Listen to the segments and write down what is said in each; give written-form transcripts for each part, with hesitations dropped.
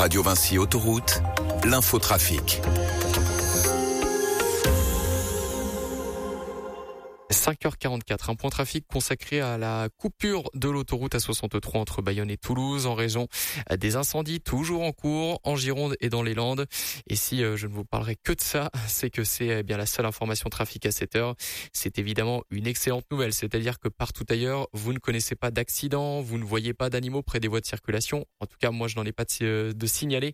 Radio Vinci Autoroute, l'infotrafic. 5h44, un point trafic consacré à la coupure de l'autoroute A63 entre Bayonne et Toulouse en raison des incendies toujours en cours en Gironde et dans les Landes. Et si je ne vous parlerai que de ça, c'est que c'est bien la seule information trafic à cette heure. C'est évidemment une excellente nouvelle, c'est-à-dire que partout ailleurs, vous ne connaissez pas d'accident, vous ne voyez pas d'animaux près des voies de circulation. En tout cas, moi, je n'en ai pas de signalé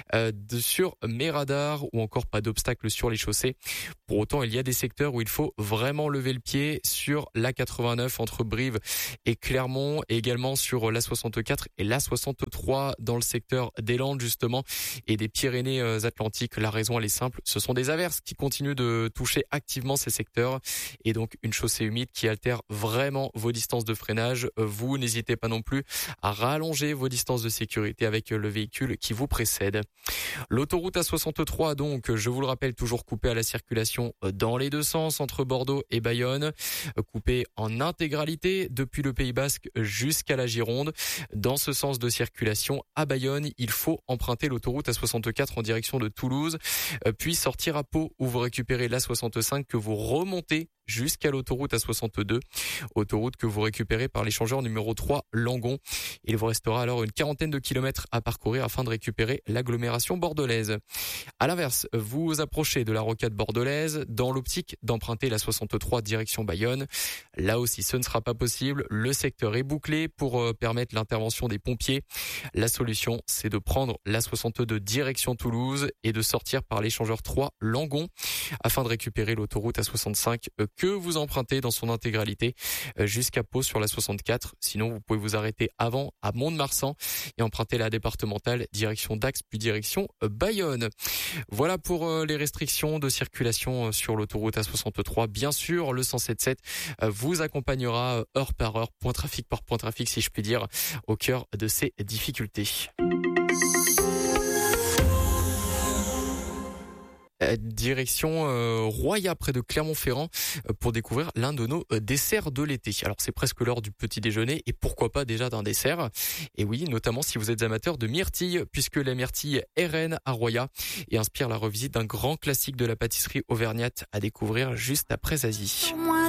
sur mes radars ou encore pas d'obstacles sur les chaussées. Pour autant, il y a des secteurs où il faut vraiment lever le pied sur l'A89 entre Brive et Clermont et également sur l'A64 et l'A63 dans le secteur des Landes justement et des Pyrénées-Atlantiques. La raison elle est simple, ce sont des averses qui continuent de toucher activement ces secteurs et donc une chaussée humide qui altère vraiment vos distances de freinage. Vous n'hésitez pas non plus à rallonger vos distances de sécurité avec le véhicule qui vous précède. L'autoroute A63 donc, je vous le rappelle, toujours coupée à la circulation dans les deux sens entre Bordeaux et Bayonne, coupée en intégralité depuis le Pays Basque jusqu'à la Gironde. Dans ce sens de circulation à Bayonne, il faut emprunter l'autoroute A64 en direction de Toulouse, puis sortir à Pau où vous récupérez l'A65 que vous remontez jusqu'à l'autoroute A62, autoroute que vous récupérez par l'échangeur numéro 3 Langon. Il vous restera alors une quarantaine de kilomètres à parcourir afin de récupérer l'agglomération bordelaise. À l'inverse, vous approchez de la rocade bordelaise dans l'optique d'emprunter la 63 direction Bayonne. Là aussi, ce ne sera pas possible. Le secteur est bouclé pour permettre l'intervention des pompiers. La solution, c'est de prendre la 62 direction Toulouse et de sortir par l'échangeur 3 Langon afin de récupérer l'autoroute A65 que vous empruntez dans son intégralité jusqu'à Pau sur la 64. Sinon, vous pouvez vous arrêter avant à Mont-de-Marsan et emprunter la départementale direction Dax puis direction Bayonne. Voilà pour les restrictions de circulation sur l'autoroute A63. Bien sûr, le 177 vous accompagnera heure par heure, point trafic par point trafic si je puis dire, au cœur de ces difficultés. Direction Roya près de Clermont-Ferrand pour découvrir l'un de nos desserts de l'été. Alors c'est presque l'heure du petit déjeuner et pourquoi pas déjà d'un dessert. Et oui, notamment si vous êtes amateur de myrtilles, puisque la myrtille est reine à Roya et inspire la revisite d'un grand classique de la pâtisserie auvergnate à découvrir juste après Zazie.